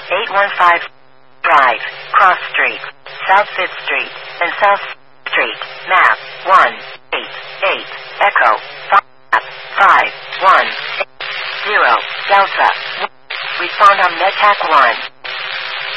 815 Drive, Cross Street, South 5th Street, and South Street. Map 188 Echo 5 1 0 Delta. Respond on MedTac 1.